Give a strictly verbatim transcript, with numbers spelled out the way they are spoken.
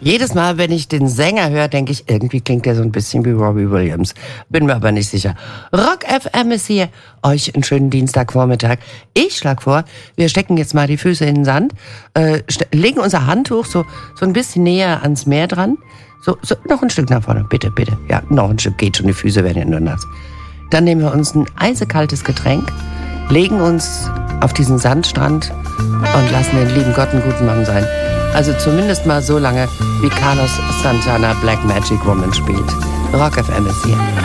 Jedes Mal, wenn ich den Sänger höre, denke ich, irgendwie klingt der so ein bisschen wie Robbie Williams. Bin mir aber nicht sicher. Rock F M ist hier. Euch einen schönen Dienstagvormittag. Ich schlag vor, wir stecken jetzt mal die Füße in den Sand, äh, legen unser Handtuch so, so ein bisschen näher ans Meer dran. So, so, noch ein Stück nach vorne, bitte, bitte. Ja, noch ein Stück geht schon, die Füße werden ja nur nass. Dann nehmen wir uns ein eisekaltes Getränk, legen uns auf diesen Sandstrand und lassen den lieben Gott einen guten Mann sein. Also zumindest mal so lange, wie Carlos Santana Black Magic Woman spielt. Rock F M ist hier.